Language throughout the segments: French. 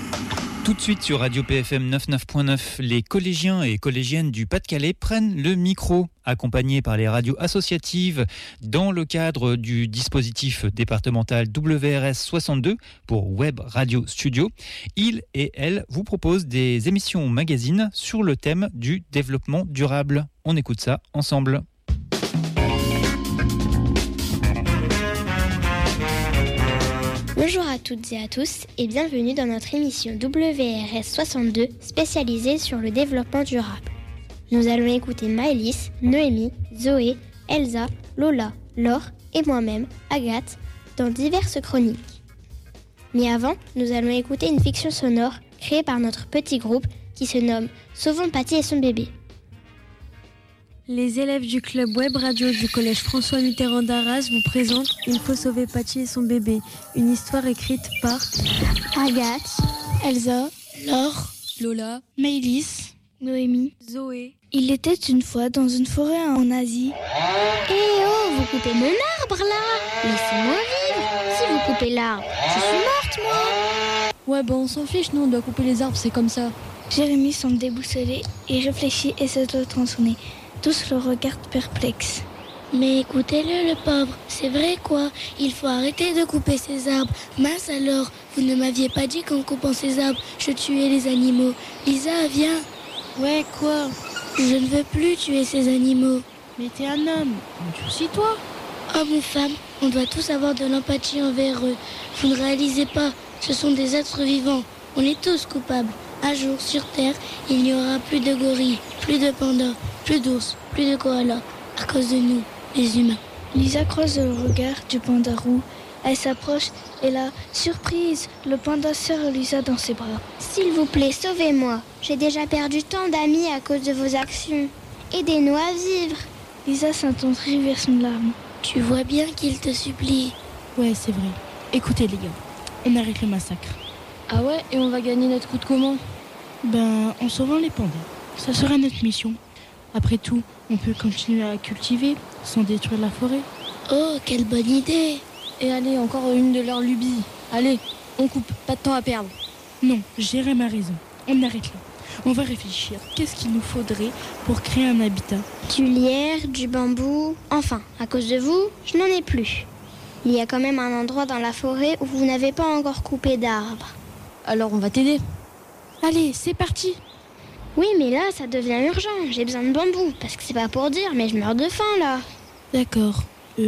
Tout de suite sur Radio PFM 99.9, les collégiens et collégiennes du Pas-de-Calais prennent le micro, accompagnés par les radios associatives dans le cadre du dispositif départemental WRS 62 pour Web Radio Studio. Ils et elles vous proposent des émissions magazines sur le thème du développement durable. On écoute ça ensemble. Bonjour à toutes et à tous et bienvenue dans notre émission WRS 62 spécialisée sur le développement durable. Nous allons écouter Maëlys, Noémie, Zoé, Elsa, Lola, Laure et moi-même, Agathe, dans diverses chroniques. Mais avant, nous allons écouter une fiction sonore créée par notre petit groupe qui se nomme Sauvons Patty et son bébé. Les élèves du club web radio du collège François Mitterrand d'Arras vous présentent Il faut sauver Patty et son bébé, une histoire écrite par Agathe, Elsa, Laure, Lola, Maëlys, Noémie, Zoé. Il était une fois dans une forêt en Asie. Eh oh, vous coupez mon arbre là! Laissez-moi vivre! Si vous coupez l'arbre, je suis morte moi! Ouais, on s'en fiche, nous on doit couper les arbres, c'est comme ça. Jérémy semble déboussolé, il réfléchit et se retourne son nez. Tous le regardent perplexes. Mais écoutez-le, le pauvre, c'est vrai quoi, il faut arrêter de couper ces arbres. Mince alors, vous ne m'aviez pas dit qu'en coupant ces arbres, je tuais les animaux. Lisa, viens. Ouais, quoi? Je ne veux plus tuer ces animaux. Mais t'es un homme, endurcis-toi. Hommes ou femmes, on doit tous avoir de l'empathie envers eux. Vous ne réalisez pas, ce sont des êtres vivants, on est tous coupables. Un jour, sur Terre, il n'y aura plus de gorilles, plus de pandas, plus d'ours, plus de koalas, à cause de nous, les humains. Lisa croise le regard du panda roux. Elle s'approche et là, surprise, le panda serre Lisa dans ses bras. S'il vous plaît, sauvez-moi. J'ai déjà perdu tant d'amis à cause de vos actions. Aidez-nous à vivre. Lisa s'attendrit vers son larme. Tu vois bien qu'il te supplie. Ouais, c'est vrai. Écoutez les gars, on arrête le massacre. Ah ouais, et on va gagner notre coup de comment? En sauvant les pandas. Ça sera notre mission. Après tout, on peut continuer à cultiver sans détruire la forêt. Oh, quelle bonne idée! Et allez, encore une de leurs lubies. Allez, on coupe, pas de temps à perdre. Non, Jérém a raison. On arrête là. On va réfléchir. Qu'est-ce qu'il nous faudrait pour créer un habitat? Du lierre, du bambou... Enfin, à cause de vous, je n'en ai plus. Il y a quand même un endroit dans la forêt où vous n'avez pas encore coupé d'arbres. Alors on va t'aider. Allez, c'est parti. Oui, mais là, ça devient urgent. J'ai besoin de bambou. Parce que c'est pas pour dire, mais je meurs de faim, là. D'accord.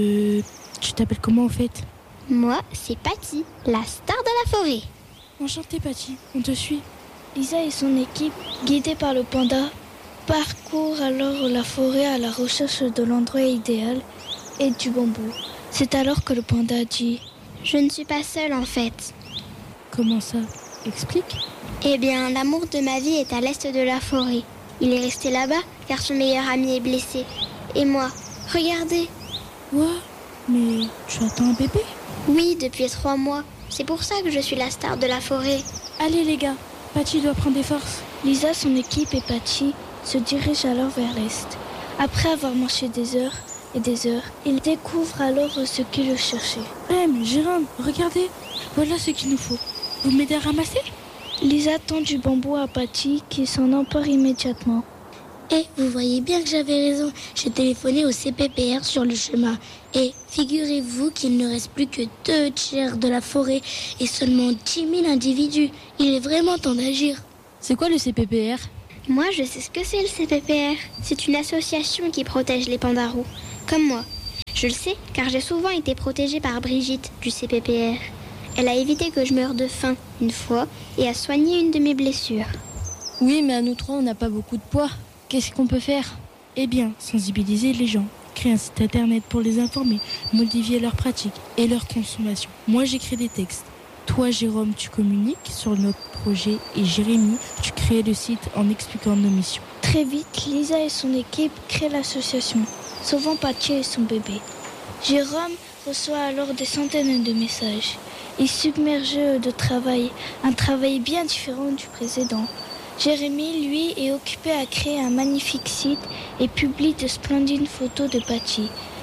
Tu t'appelles comment, en fait? Moi, c'est Patty, la star de la forêt. Enchantée, Patty. On te suit. Lisa et son équipe, guidés par le panda, parcourent alors la forêt à la recherche de l'endroit idéal et du bambou. C'est alors que le panda dit « Je ne suis pas seule, en fait. » Comment ça? Explique. Eh bien, l'amour de ma vie est à l'est de la forêt. Il est resté là-bas car son meilleur ami est blessé. Et moi, regardez. Quoi? Mais tu attends un bébé? Oui, depuis 3 mois. C'est pour ça que je suis la star de la forêt. Allez les gars, Patty doit prendre des forces. Lisa, son équipe et Patty se dirigent alors vers l'est. Après avoir marché des heures et des heures, ils découvrent alors ce qu'ils cherchaient. Jérôme, regardez, voilà ce qu'il nous faut. Vous m'aidez à ramasser? Lisa tend du bambou à Patty qui s'en empare immédiatement. Vous voyez bien que j'avais raison. J'ai téléphoné au CPPR sur le chemin. Et figurez-vous qu'il ne reste plus que 2 tiers de la forêt et seulement 10 000 individus. Il est vraiment temps d'agir. C'est quoi le CPPR? Moi, je sais ce que c'est le CPPR. C'est une association qui protège les pandas roux, comme moi. Je le sais car j'ai souvent été protégée par Brigitte du CPPR. Elle a évité que je meure de faim une fois et a soigné une de mes blessures. Oui, mais à nous 3, on n'a pas beaucoup de poids. Qu'est-ce qu'on peut faire? Eh bien, sensibiliser les gens, créer un site internet pour les informer, modifier leurs pratiques et leur consommation. Moi, j'écris des textes. Toi, Jérôme, tu communiques sur notre projet et Jérémy, tu crées le site en expliquant nos missions. Très vite, Lisa et son équipe créent l'association, sauvant Patty et son bébé. Jérôme reçoit alors des centaines de messages. Il submerge de travail, un travail bien différent du précédent. Jérémy, lui, est occupé à créer un magnifique site et publie de splendides photos de Patty.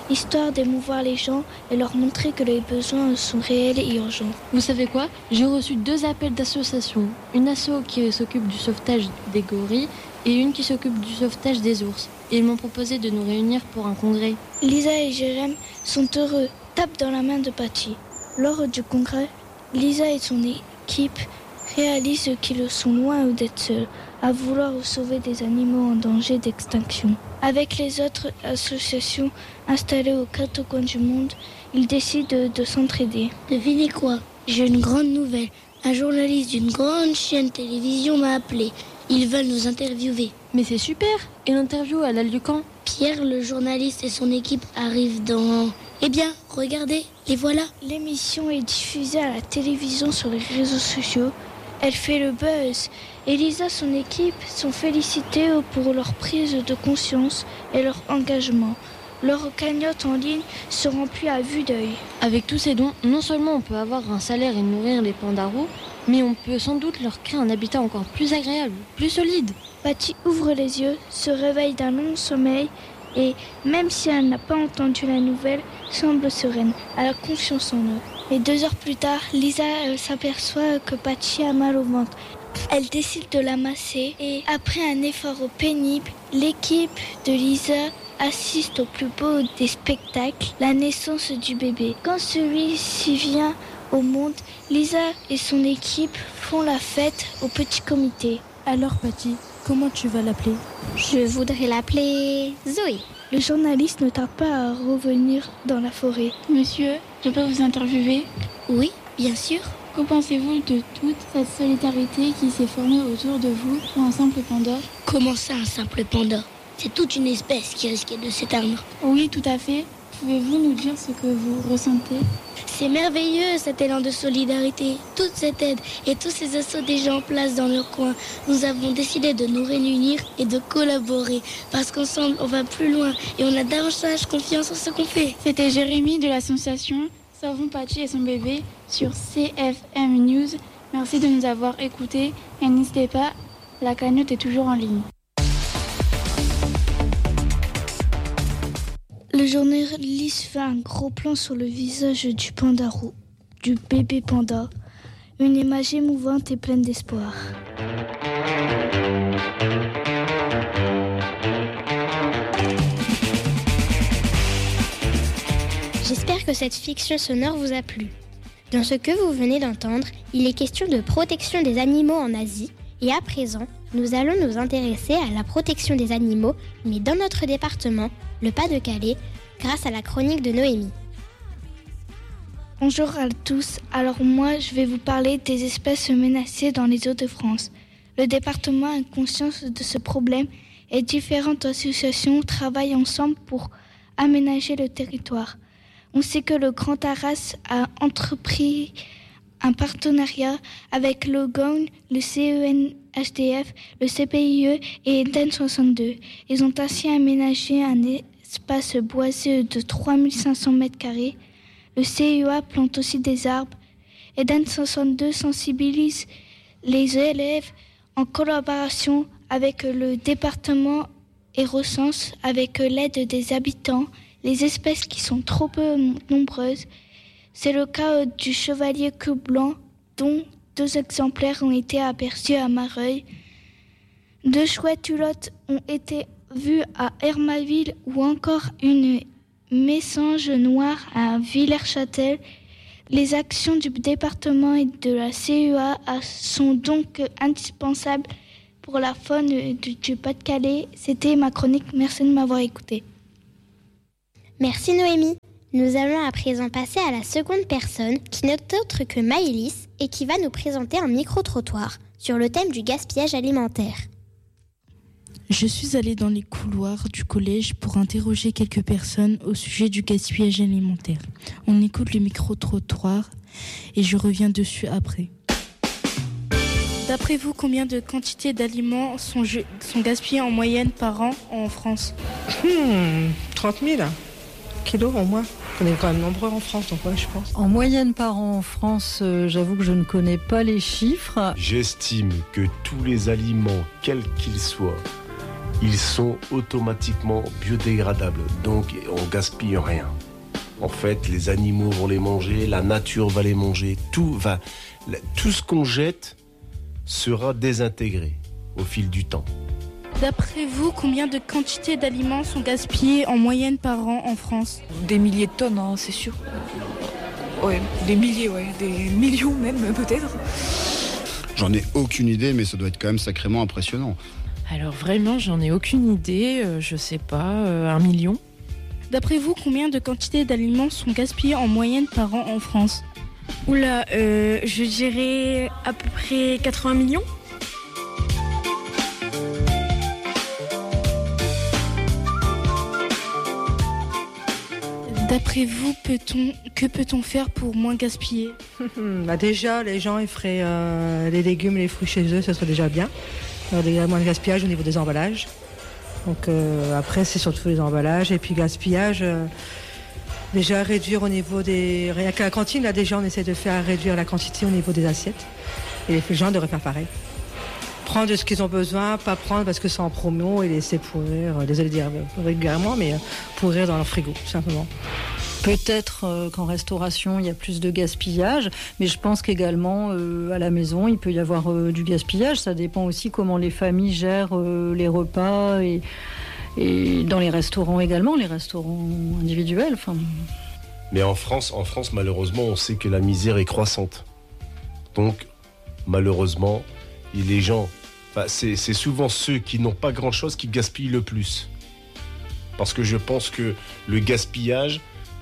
histoire d'émouvoir les gens et leur montrer que les besoins sont réels et urgents. Vous savez quoi ? J'ai reçu 2 appels d'associations. Une asso qui s'occupe du sauvetage des gorilles et une qui s'occupe du sauvetage des ours. Et ils m'ont proposé de nous réunir pour un congrès. Lisa et Jérém sont heureux, tapent dans la main de Patty. Lors du congrès, Lisa et son équipe réalisent qu'ils sont loin d'être seuls, à vouloir sauver des animaux en danger d'extinction. Avec les autres associations installées aux 4 coins du monde, ils décident de s'entraider. Devinez quoi ? J'ai une grande nouvelle. Un journaliste d'une grande chaîne télévision m'a appelé. Ils veulent nous interviewer. Mais c'est super. Et l'interview, elle a lieu quand ? Pierre, le journaliste, et son équipe arrivent dans... Eh bien, regardez, les voilà. L'émission est diffusée à la télévision sur les réseaux sociaux. Elle fait le buzz. Elisa et son équipe sont félicitées pour leur prise de conscience et leur engagement. Leur cagnotte en ligne se remplit à vue d'œil. Avec tous ces dons, non seulement on peut avoir un salaire et nourrir les pandas roux, mais on peut sans doute leur créer un habitat encore plus agréable, plus solide. Patty ouvre les yeux, se réveille d'un long sommeil et, même si elle n'a pas entendu la nouvelle, semble sereine. Elle a confiance en eux. Et 2 heures plus tard, Lisa s'aperçoit que Patty a mal au ventre. Elle décide de la masser et, après un effort pénible, l'équipe de Lisa assiste au plus beau des spectacles, la naissance du bébé. Quand celui-ci vient au monde, Lisa et son équipe font la fête au petit comité. Alors Patty, comment tu vas l'appeler ? Je voudrais l'appeler Zoé. Le journaliste ne tarde pas à revenir dans la forêt. Monsieur, je peux vous interviewer ? Oui, bien sûr. Que pensez-vous de toute cette solidarité qui s'est formée autour de vous pour un simple panda ? Comment ça, un simple panda ? C'est toute une espèce qui risquait de s'éteindre. Oui, tout à fait. Pouvez-vous nous dire ce que vous ressentez ? C'est merveilleux cet élan de solidarité, toute cette aide et tous ces assauts des gens en place dans leur coin. Nous avons décidé de nous réunir et de collaborer parce qu'ensemble on va plus loin et on a davantage confiance en ce qu'on fait. C'était Jérémy de l'association Sauvons Patty et son bébé sur CFM News. Merci de nous avoir écoutés et n'hésitez pas, la cagnotte est toujours en ligne. Le journaliste fait un gros plan sur le visage du panda roux, du bébé panda. Une image émouvante et pleine d'espoir. J'espère que cette fiction sonore vous a plu. Dans ce que vous venez d'entendre, il est question de protection des animaux en Asie. Et à présent, nous allons nous intéresser à la protection des animaux, mais dans notre département, le Pas-de-Calais, grâce à la chronique de Noémie. Bonjour à tous, alors moi je vais vous parler des espèces menacées dans les Hauts-de-France. Le département a conscience de ce problème et différentes associations travaillent ensemble pour aménager le territoire. On sait que le Grand Arras a entrepris un partenariat avec le GON, le CENHDF, le CPIE et Eden 62. Ils ont ainsi aménagé un espace boisé de 3500 m². Le CEA plante aussi des arbres. Eden 62 sensibilise les élèves en collaboration avec le département et recense, avec l'aide des habitants, les espèces qui sont trop peu nombreuses. C'est le cas du chevalier queue blanc, dont 2 exemplaires ont été aperçus à Mareuil. 2 chouettes hulottes ont été vues à Hermaville ou encore une messange noire à Villers-Châtel. Les actions du département et de la CEA sont donc indispensables pour la faune du Pas-de-Calais. C'était ma chronique, merci de m'avoir écouté. Merci Noémie. Nous allons à présent passer à la seconde personne qui n'est autre que Maëlys et qui va nous présenter un micro-trottoir sur le thème du gaspillage alimentaire. Je suis allée dans les couloirs du collège pour interroger quelques personnes au sujet du gaspillage alimentaire. On écoute le micro-trottoir et je reviens dessus après. D'après vous, combien de quantités d'aliments sont gaspillées en moyenne par an en France ? 30 000 kilos en moins. On est quand même nombreux en France, donc ouais, je pense. En moyenne par an en France, j'avoue que je ne connais pas les chiffres. J'estime que tous les aliments, quels qu'ils soient, ils sont automatiquement biodégradables, donc on gaspille rien. En fait, les animaux vont les manger, la nature va les manger, tout ce qu'on jette sera désintégré au fil du temps. D'après vous, combien de quantités d'aliments sont gaspillées en moyenne par an en France ? Des milliers de tonnes, hein, c'est sûr. Ouais, des milliers, des millions même peut-être. J'en ai aucune idée, mais ça doit être quand même sacrément impressionnant. Alors vraiment, j'en ai aucune idée, je sais pas, 1 million. D'après vous, combien de quantités d'aliments sont gaspillées en moyenne par an en France ? Oula, je dirais à peu près 80 millions. D'après vous, que peut-on faire pour moins gaspiller ? Déjà, les gens ils feraient les légumes et les fruits chez eux, ce serait déjà bien. Alors, il y a moins de gaspillage au niveau des emballages. Donc après, c'est surtout les emballages. Et puis gaspillage, déjà réduire au niveau des... Rien qu'à la cantine, là déjà, on essaie de faire réduire la quantité au niveau des assiettes. Et les gens devraient faire pareil. Prendre de ce qu'ils ont besoin, pas prendre parce que c'est en promo et laisser pourrir, désolé de dire régulièrement, mais pourrir dans leur frigo, tout simplement. Peut-être qu'en restauration, il y a plus de gaspillage, mais je pense qu'également, à la maison, il peut y avoir du gaspillage. Ça dépend aussi comment les familles gèrent les repas et dans les restaurants également, les restaurants individuels. Mais en France, malheureusement, on sait que la misère est croissante. Donc, malheureusement, les gens, c'est souvent ceux qui n'ont pas grand-chose qui gaspillent le plus. Parce que je pense que le gaspillage...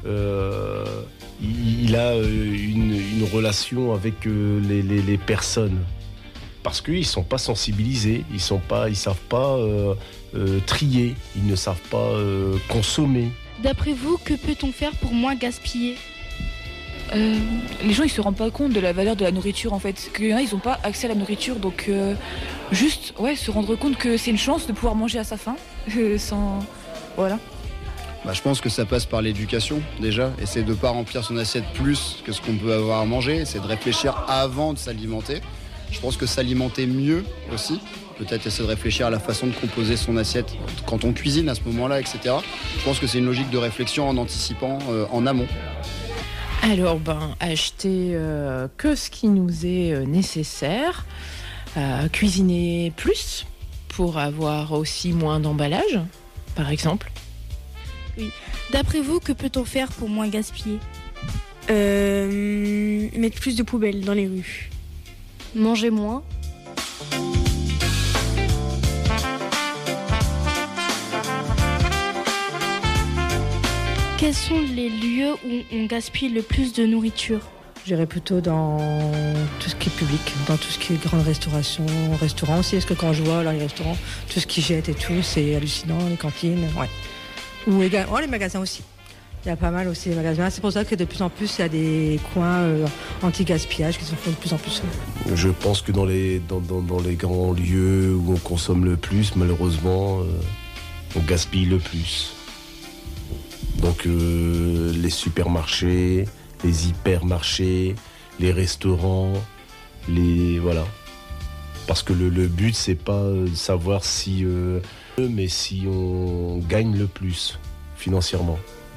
il a une relation avec les personnes parce qu'ils ne sont pas sensibilisés, ils ne savent pas trier, ils ne savent pas consommer. D'après vous, que peut-on faire pour moins gaspiller ? Les gens ils se rendent pas compte de la valeur de la nourriture en fait, qu'il y en a ils n'ont pas accès à la nourriture, donc juste se rendre compte que c'est une chance de pouvoir manger à sa faim sans... Voilà. Je pense que ça passe par l'éducation déjà. Essayer de ne pas remplir son assiette plus que ce qu'on peut avoir à manger. C'est de réfléchir avant de s'alimenter. Je pense que s'alimenter mieux aussi. Peut-être essayer de réfléchir à la façon de composer son assiette quand on cuisine à ce moment-là, etc. Je pense que c'est une logique de réflexion en anticipant en amont. Alors, acheter que ce qui nous est nécessaire. Cuisiner plus pour avoir aussi moins d'emballage, par exemple. Oui. D'après vous, que peut-on faire pour moins gaspiller ? Mettre plus de poubelles dans les rues. Manger moins. Quels sont les lieux où on gaspille le plus de nourriture ? J'irais plutôt dans tout ce qui est public, dans tout ce qui est grande restauration, restaurant aussi, parce que quand je vois là, les restaurants, tout ce qu'ils jettent et tout, c'est hallucinant, les cantines, ouais. Ou également les magasins aussi. Il y a pas mal aussi les magasins. C'est pour ça que de plus en plus, il y a des coins anti-gaspillage qui se font de plus en plus. Je pense que dans les grands lieux où on consomme le plus, malheureusement, on gaspille le plus. Donc les supermarchés, les hypermarchés, les restaurants, voilà. Parce que le but, c'est pas de savoir si... mais si on gagne le plus financièrement.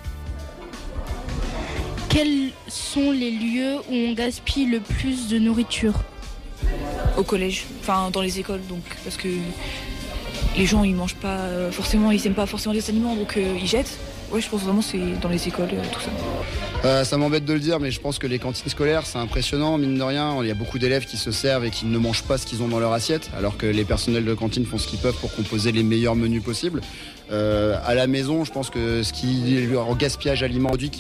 Quels sont les lieux où on gaspille le plus de nourriture ? Au collège, dans les écoles, donc, parce que les gens ils mangent pas forcément, ils aiment pas forcément les aliments, donc ils jettent. Ouais, je pense vraiment que c'est dans les écoles, tout ça. Ça m'embête de le dire, mais je pense que les cantines scolaires, c'est impressionnant, mine de rien. Il y a beaucoup d'élèves qui se servent et qui ne mangent pas ce qu'ils ont dans leur assiette, alors que les personnels de cantine font ce qu'ils peuvent pour composer les meilleurs menus possibles. À la maison, je pense que ce qui est en gaspillage alimentaire